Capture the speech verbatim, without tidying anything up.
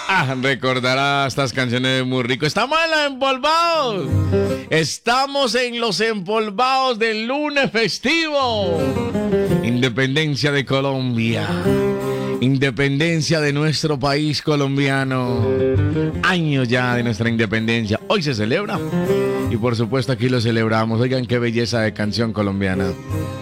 Ah, recordará estas canciones muy rico. Estamos en los empolvados. Estamos en los empolvados del lunes festivo. Independencia de Colombia. Independencia de nuestro país colombiano. Años ya de nuestra independencia. Hoy se celebra. Y por supuesto aquí lo celebramos. Oigan qué belleza de canción colombiana.